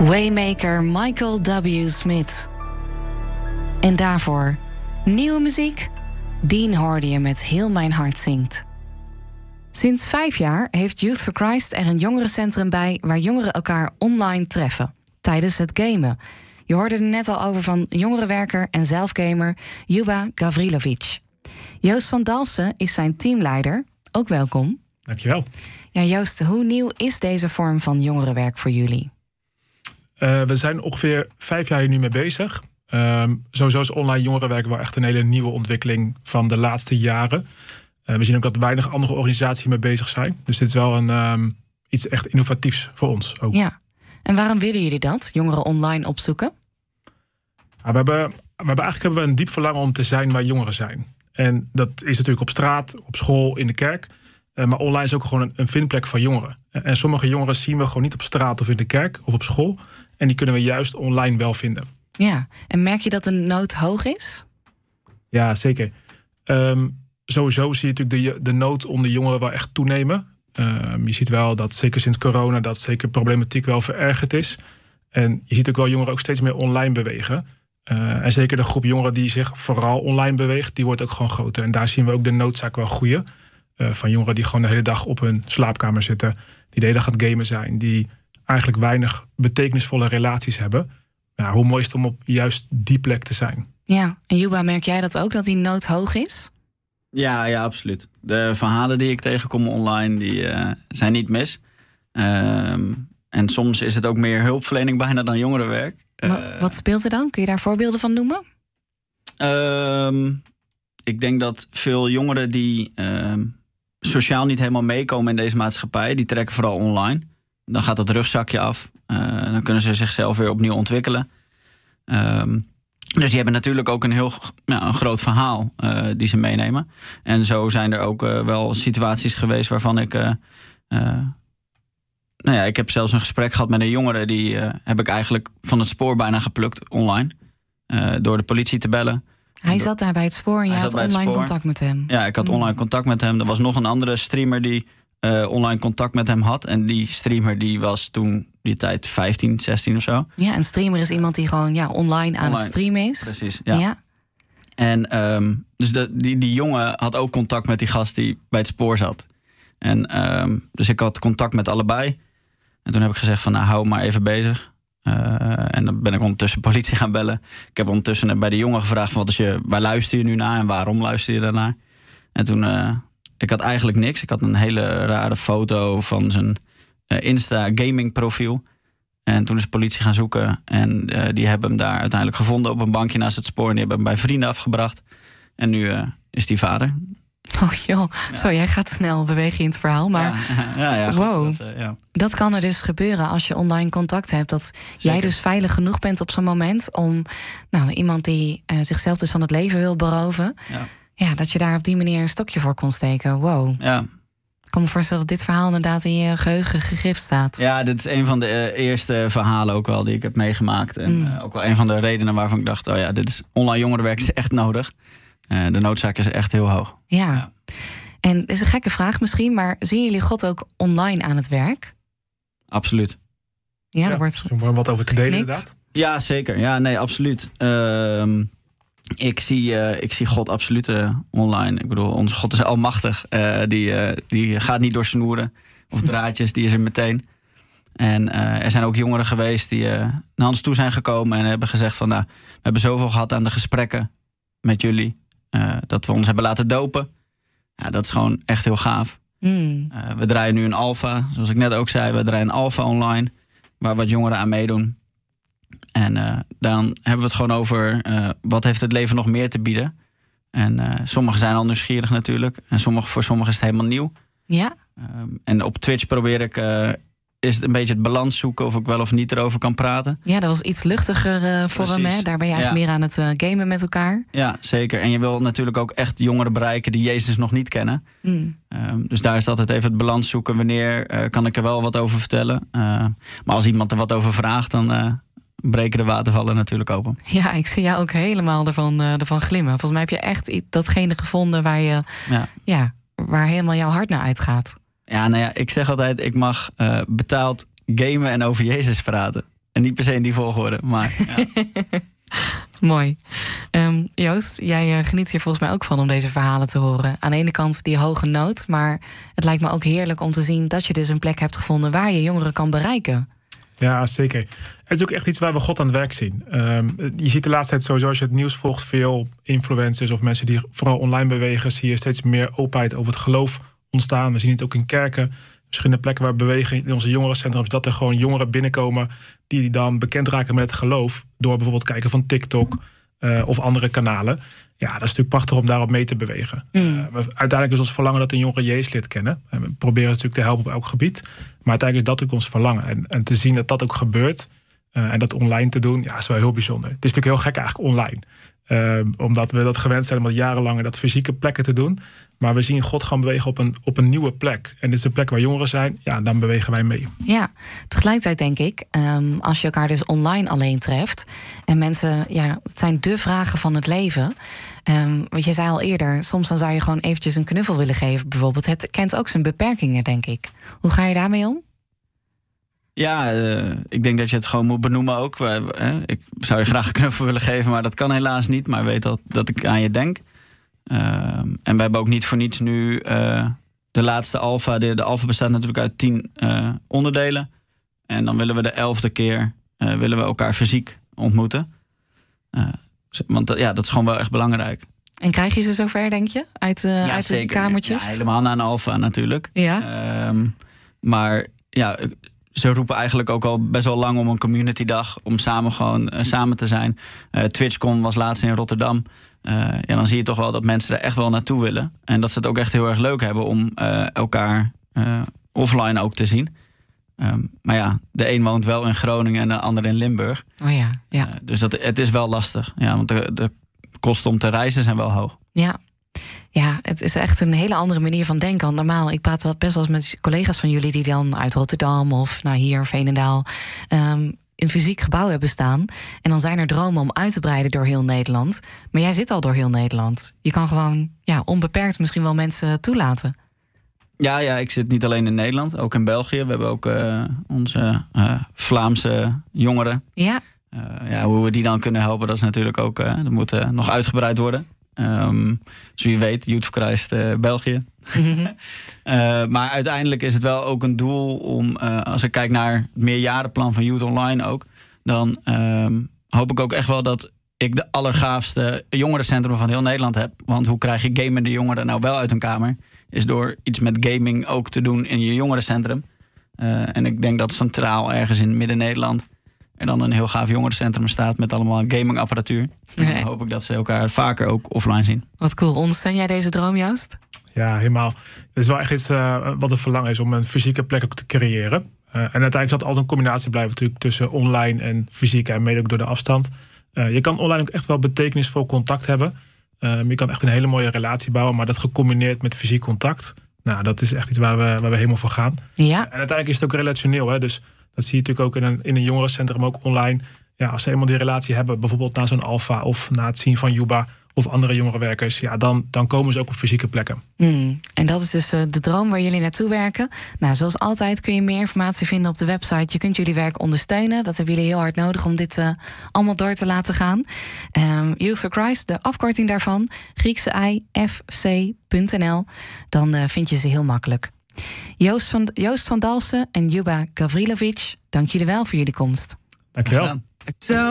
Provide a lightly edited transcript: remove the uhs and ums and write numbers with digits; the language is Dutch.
Waymaker Michael W. Smith. En daarvoor nieuwe muziek. Dean hoorde je met Heel Mijn Hart Zingt. Sinds 5 jaar heeft Youth for Christ er een jongerencentrum bij waar jongeren elkaar online treffen tijdens het gamen. Je hoorde er net al over van jongerenwerker en zelfgamer Juba Gavrilovic. Joost van Dalfsen is zijn teamleider. Ook welkom. Dankjewel. Ja, Joost, hoe nieuw is deze vorm van jongerenwerk voor jullie? We zijn ongeveer 5 jaar hier nu mee bezig. Sowieso is online jongerenwerk wel echt een hele nieuwe ontwikkeling van de laatste jaren. We zien ook dat weinig andere organisaties mee bezig zijn. Dus dit is wel iets echt innovatiefs voor ons ook. Ja, en waarom willen jullie dat, jongeren online opzoeken? Ja, we hebben een diep verlangen om te zijn waar jongeren zijn. En dat is natuurlijk op straat, op school, in de kerk. Maar online is ook gewoon een vindplek van jongeren. En sommige jongeren zien we gewoon niet op straat of in de kerk of op school. En die kunnen we juist online wel vinden. Ja, en merk je dat de nood hoog is? Ja, zeker. Sowieso zie je natuurlijk de nood onder jongeren wel echt toenemen. Je ziet wel dat zeker sinds corona dat zeker problematiek wel verergerd is. En je ziet ook wel jongeren ook steeds meer online bewegen. En zeker de groep jongeren die zich vooral online beweegt, die wordt ook gewoon groter. En daar zien we ook de noodzaak wel groeien. Van jongeren die gewoon de hele dag op hun slaapkamer zitten. Die de hele dag aan het gamen zijn. Die eigenlijk weinig betekenisvolle relaties hebben. Ja, hoe mooi is het om op juist die plek te zijn? Ja, en Juba, merk jij dat ook, dat die nood hoog is? Ja, absoluut. De verhalen die ik tegenkom online, die zijn niet mis. En soms is het ook meer hulpverlening bijna dan jongerenwerk. Wat speelt er dan? Kun je daar voorbeelden van noemen? Ik denk dat veel jongeren die sociaal niet helemaal meekomen in deze maatschappij, die trekken vooral online. Dan gaat het rugzakje af. Dan kunnen ze zichzelf weer opnieuw ontwikkelen. Dus die hebben natuurlijk ook een groot verhaal die ze meenemen. En zo zijn er ook wel situaties geweest waarvan ik ik heb zelfs een gesprek gehad met een jongere. Die heb ik eigenlijk van het spoor bijna geplukt online. Door de politie te bellen. Hij zat daar bij het spoor en je had online contact met hem. Ja, ik had online contact met hem. Er was nog een andere streamer die online contact met hem had. En die streamer die was toen die tijd 15, 16 of zo. Ja, een streamer is iemand die gewoon online aan het streamen is. Precies, ja. En dus die jongen had ook contact met die gast die bij het spoor zat. En dus ik had contact met allebei. En toen heb ik gezegd van hou maar even bezig. En dan ben ik ondertussen politie gaan bellen. Ik heb ondertussen bij de jongen gevraagd van waar luister je nu naar en waarom luister je daarnaar? En toen, ik had eigenlijk niks. Ik had een hele rare foto van zijn Insta gaming profiel. En toen is de politie gaan zoeken. En die hebben hem daar uiteindelijk gevonden op een bankje naast het spoor. En die hebben hem bij vrienden afgebracht. En nu is die vader. Oh joh, zo jij gaat snel bewegen in het verhaal. Maar ja, wow, goed, dat kan er dus gebeuren als je online contact hebt. Dat jij dus veilig genoeg bent op zo'n moment om iemand die zichzelf dus van het leven wil beroven. Ja, dat je daar op die manier een stokje voor kon steken. Wow. Ja. Ik kan me voorstellen dat dit verhaal inderdaad in je geheugen gegrift staat. Ja, dit is een van de eerste verhalen ook wel die ik heb meegemaakt. En ook wel een van de redenen waarvan ik dacht, dit is online jongerenwerk is echt nodig. De noodzaak is echt heel hoog. Ja. En het is een gekke vraag misschien, maar zien jullie God ook online aan het werk? Absoluut. Ja, er wordt wat over te delen inderdaad. Ja, zeker. Ja, nee, absoluut. Ik zie God absoluut online. Ik bedoel, onze God is almachtig. Die gaat niet door snoeren of draadjes, die is er meteen. En er zijn ook jongeren geweest die naar ons toe zijn gekomen en hebben gezegd van we hebben zoveel gehad aan de gesprekken met jullie. Dat we ons hebben laten dopen. Ja, dat is gewoon echt heel gaaf. We draaien nu een alpha. Zoals ik net ook zei, we draaien een alpha online. Waar wat jongeren aan meedoen. En dan hebben we het gewoon over wat heeft het leven nog meer te bieden. En sommigen zijn al nieuwsgierig natuurlijk. En voor sommigen is het helemaal nieuw. Ja. En op Twitch probeer ik is het een beetje het balans zoeken of ik wel of niet erover kan praten. Ja, dat was iets luchtiger voor hem. Hè? Daar ben je eigenlijk meer aan het gamen met elkaar. Ja, zeker. En je wil natuurlijk ook echt jongeren bereiken die Jezus nog niet kennen. Dus daar is altijd even het balans zoeken. Wanneer kan ik er wel wat over vertellen? Maar als iemand er wat over vraagt, dan breken de watervallen natuurlijk open. Ja, ik zie jou ook helemaal ervan glimmen. Volgens mij heb je echt datgene gevonden waar je waar helemaal jouw hart naar uitgaat. Ja, ik zeg altijd, ik mag betaald gamen en over Jezus praten. En niet per se in die volgorde, maar ja. Mooi. Joost, jij geniet hier volgens mij ook van om deze verhalen te horen. Aan de ene kant die hoge nood, maar het lijkt me ook heerlijk om te zien dat je dus een plek hebt gevonden waar je jongeren kan bereiken. Ja, zeker. Het is ook echt iets waar we God aan het werk zien. Je ziet de laatste tijd sowieso, als je het nieuws volgt, veel influencers of mensen die vooral online bewegen, zie je steeds meer openheid over het geloof ontstaan. We zien het ook in kerken, verschillende plekken waar we bewegen in onze jongerencentrums, dat er gewoon jongeren binnenkomen die dan bekend raken met het geloof door bijvoorbeeld kijken van TikTok of andere kanalen. Ja, dat is natuurlijk prachtig om daarop mee te bewegen. Uiteindelijk is ons verlangen dat een jongere Jezus leert kennen. En we proberen natuurlijk te helpen op elk gebied. Maar uiteindelijk is dat ook ons verlangen. En te zien dat dat ook gebeurt en dat online te doen, ja, is wel heel bijzonder. Het is natuurlijk heel gek eigenlijk online. Omdat we dat gewend zijn om dat jarenlang in dat fysieke plekken te doen. Maar we zien God gaan bewegen op een nieuwe plek. En dit is de plek waar jongeren zijn. Ja, dan bewegen wij mee. Ja, tegelijkertijd denk ik, als je elkaar dus online alleen treft en mensen, ja, het zijn de vragen van het leven. Want je zei al eerder, soms dan zou je gewoon eventjes een knuffel willen geven bijvoorbeeld. Het kent ook zijn beperkingen, denk ik. Hoe ga je daarmee om? Ja, ik denk dat je het gewoon moet benoemen ook. Ik zou je graag een knuffel willen geven, maar dat kan helaas niet. Maar weet dat ik aan je denk. En we hebben ook niet voor niets nu de laatste alfa. De alfa bestaat natuurlijk uit 10 onderdelen. En dan willen we de 11e keer willen we elkaar fysiek ontmoeten. Want dat is gewoon wel echt belangrijk. En krijg je ze zover, denk je? Uit de kamertjes? Ja, helemaal naar een alfa natuurlijk. Ja. Maar ja, ze roepen eigenlijk ook al best wel lang om een communitydag. Om samen te zijn. TwitchCon was laatst in Rotterdam. Dan zie je toch wel dat mensen er echt wel naartoe willen. En dat ze het ook echt heel erg leuk hebben om elkaar offline ook te zien. Maar ja, de een woont wel in Groningen en de ander in Limburg. Oh ja. Dus het is wel lastig. Ja, want de kosten om te reizen zijn wel hoog. Ja, het is echt een hele andere manier van denken. Want normaal, ik praat wel best wel eens met collega's van jullie die dan uit Rotterdam of hier Veenendaal een fysiek gebouw hebben staan. En dan zijn er dromen om uit te breiden door heel Nederland. Maar jij zit al door heel Nederland. Je kan gewoon onbeperkt misschien wel mensen toelaten. Ja, ik zit niet alleen in Nederland, ook in België. We hebben ook onze Vlaamse jongeren. Ja. Hoe we die dan kunnen helpen, dat is natuurlijk ook, dat moet nog uitgebreid worden. Dus wie weet, Youth for Christ België. Maar uiteindelijk is het wel ook een doel om, als ik kijk naar het meerjarenplan van Youth Online ook, dan hoop ik ook echt wel dat ik de allergaafste jongerencentrum van heel Nederland heb. Want hoe krijg je gamende jongeren nou wel uit hun kamer? Is door iets met gaming ook te doen in je jongerencentrum. En ik denk dat centraal ergens in Midden-Nederland er dan een heel gaaf jongerencentrum staat met allemaal gamingapparatuur. En dan hoop ik dat ze elkaar vaker ook offline zien. Wat cool. Ondersteun jij deze droom, Joost? Ja, helemaal. Het is wel echt iets wat een verlangen is om een fysieke plek ook te creëren. En uiteindelijk zal het altijd een combinatie blijven natuurlijk tussen online en fysiek en mede ook door de afstand. Je kan online ook echt wel betekenisvol contact hebben. Je kan echt een hele mooie relatie bouwen, maar dat gecombineerd met fysiek contact. Nou, dat is echt iets waar we helemaal voor gaan. Ja. En uiteindelijk is het ook relationeel. Hè? Dus dat zie je natuurlijk ook in een jongerencentrum, ook online. Ja, als ze eenmaal die relatie hebben, bijvoorbeeld na zo'n alfa of na het zien van Yuba of andere jongerenwerkers, ja, dan komen ze ook op fysieke plekken. En dat is dus de droom waar jullie naartoe werken. Nou, zoals altijd kun je meer informatie vinden op de website. Je kunt jullie werk ondersteunen. Dat hebben jullie heel hard nodig om dit allemaal door te laten gaan. Youth for Christ, de afkorting daarvan, Griekse IFC.nl. Dan vind je ze heel makkelijk. Joost van Dalsen en Juba Gavrilovic, dank jullie wel voor jullie komst. Dank je wel.